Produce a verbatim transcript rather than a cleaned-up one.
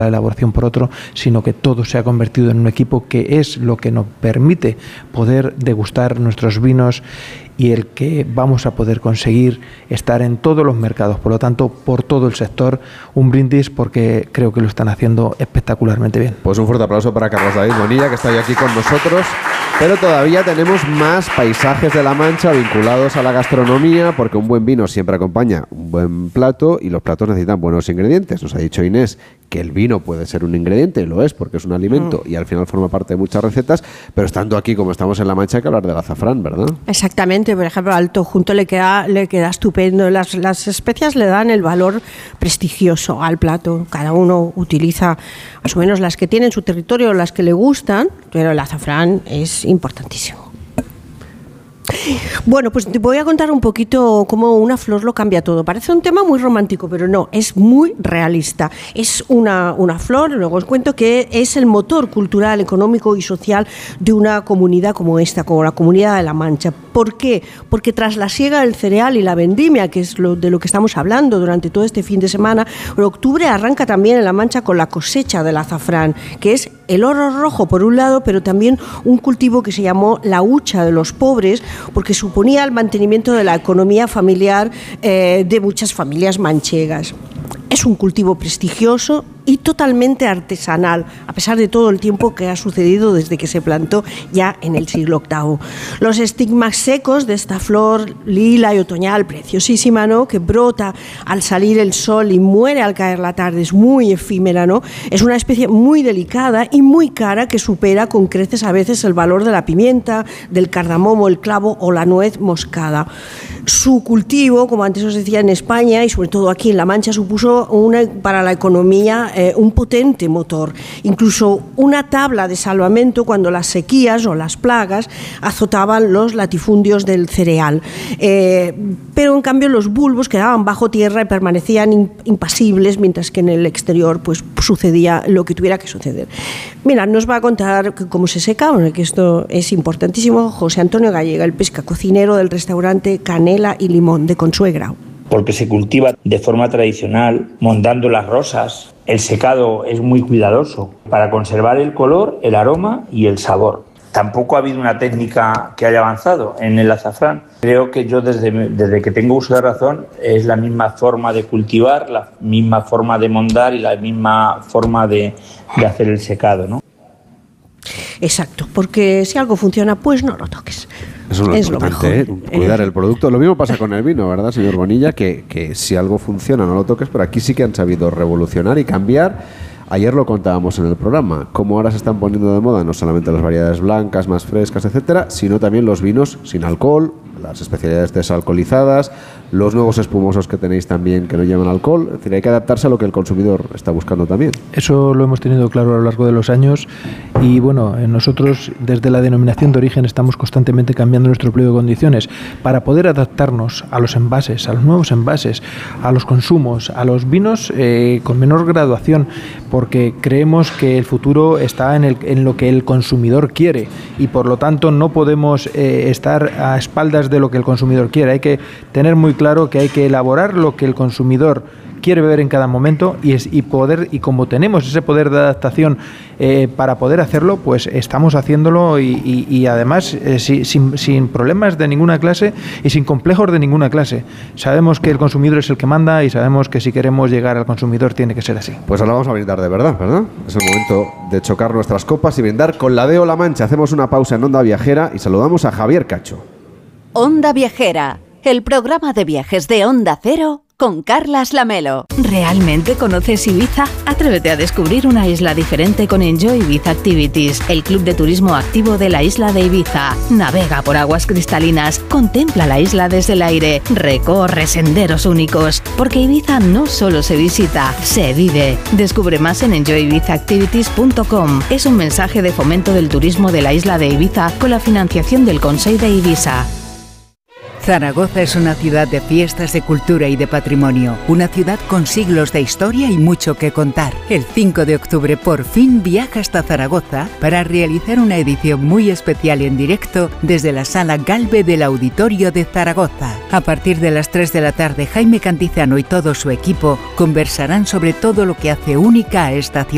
la elaboración por otro, sino que todo se ha convertido en un equipo que es lo que nos permite poder degustar nuestros vinos y el que vamos a poder conseguir estar en todos los mercados, por lo tanto, por todo el sector. Un brindis porque creo que lo están haciendo espectacularmente bien. Pues un fuerte aplauso para Carlos David Bonilla, que está hoy aquí con nosotros. Pero todavía tenemos más paisajes de La Mancha vinculados a la gastronomía, porque un buen vino siempre acompaña un buen plato y los platos necesitan buenos ingredientes. Nos ha dicho Inés que el vino puede ser un ingrediente, y lo es porque es un alimento mm. y al final forma parte de muchas recetas, pero estando aquí como estamos en La Mancha hay que hablar del azafrán, ¿verdad? Exactamente, por ejemplo, al tojunto le queda, le queda estupendo. Las, las especias le dan el valor prestigioso al plato. Cada uno utiliza más o menos las que tiene en su territorio, las que le gustan, pero el azafrán es importantísimo. Bueno, pues te voy a contar un poquito cómo una flor lo cambia todo. Parece un tema muy romántico, pero no, es muy realista. Es una, una flor, luego os cuento que es el motor cultural, económico y social de una comunidad como esta, como la Comunidad de La Mancha. ¿Por qué? Porque tras la siega del cereal y la vendimia, que es lo, de lo que estamos hablando durante todo este fin de semana, en octubre arranca también en La Mancha con la cosecha del azafrán, que es el oro rojo por un lado, pero también un cultivo que se llamó la hucha de los pobres, porque suponía el mantenimiento de la economía familiar eh, de muchas familias manchegas. Es un cultivo prestigioso y totalmente artesanal, a pesar de todo el tiempo que ha sucedido desde que se plantó ya en el siglo octavo. Los estigmas secos de esta flor lila y otoñal, preciosísima, ¿no?, que brota al salir el sol y muere al caer la tarde, es muy efímera, ¿no? Es una especie muy delicada y muy cara que supera con creces a veces el valor de la pimienta, del cardamomo, el clavo o la nuez moscada. Su cultivo, como antes os decía, en España y sobre todo aquí en La Mancha, supuso una, para la economía eh, un potente motor, incluso una tabla de salvamento cuando las sequías o las plagas azotaban los latifundios del cereal. Eh, pero en cambio los bulbos quedaban bajo tierra y permanecían in, impasibles, mientras que en el exterior pues sucedía lo que tuviera que suceder. Mira, nos va a contar cómo se seca, que esto es importantísimo, José Antonio Gallega, el pesca cocinero del restaurante Canela y Limón de Consuegra. Porque se cultiva de forma tradicional, mondando las rosas. El secado es muy cuidadoso para conservar el color, el aroma y el sabor. Tampoco ha habido una técnica que haya avanzado en el azafrán. Creo que yo desde, desde que tengo uso de razón es la misma forma de cultivar, la misma forma de mondar y la misma forma de, de hacer el secado, ¿no? Exacto, porque si algo funciona, pues no lo toques. Eso es lo es importante, lo mejor. ¿eh? Cuidar el producto. Lo mismo pasa con el vino, ¿verdad, señor Bonilla? Que, que si algo funciona, no lo toques, pero aquí sí que han sabido revolucionar y cambiar. Ayer lo contábamos en el programa, cómo ahora se están poniendo de moda no solamente las variedades blancas, más frescas, etcétera, sino también los vinos sin alcohol, las especialidades desalcoholizadas, los nuevos espumosos que tenéis también que no llevan alcohol. Es decir, hay que adaptarse a lo que el consumidor está buscando también. Eso lo hemos tenido claro a lo largo de los años y bueno, nosotros desde la denominación de origen estamos constantemente cambiando nuestro pliego de condiciones para poder adaptarnos a los envases, a los nuevos envases, a los consumos, a los vinos eh, con menor graduación, porque creemos que el futuro está en, el, en lo que el consumidor quiere y por lo tanto no podemos eh, estar a espaldas de lo que el consumidor quiere. Hay que tener muy claro que hay que elaborar lo que el consumidor quiere beber en cada momento y, es, y poder y como tenemos ese poder de adaptación eh, para poder hacerlo, pues estamos haciéndolo y, y, y además eh, si, sin, sin problemas de ninguna clase y sin complejos de ninguna clase. Sabemos que el consumidor es el que manda y sabemos que si queremos llegar al consumidor tiene que ser así. Pues ahora vamos a brindar de verdad, ¿verdad? Es el momento de chocar nuestras copas y brindar con la Deo La Mancha. Hacemos una pausa en Onda Viajera y saludamos a Javier Cacho. Onda Viajera, el programa de viajes de Onda Cero con Carlas Lamelo. ¿Realmente conoces Ibiza? Atrévete a descubrir una isla diferente con Enjoy Ibiza Activities, el club de turismo activo de la isla de Ibiza. Navega por aguas cristalinas, contempla la isla desde el aire, recorre senderos únicos, porque Ibiza no solo se visita, se vive. Descubre más en enjoy ibiza activities punto com. Es un mensaje de fomento del turismo de la isla de Ibiza con la financiación del Consell de Ibiza. Zaragoza es una ciudad de fiestas, de cultura y de patrimonio. Una ciudad con siglos de historia y mucho que contar. El cinco de octubre por fin viaja hasta Zaragoza para realizar una edición muy especial en directo desde la Sala Galve del Auditorio de Zaragoza. A partir de las tres de la tarde, Jaime Cantizano y todo su equipo conversarán sobre todo lo que hace única a esta ciudad.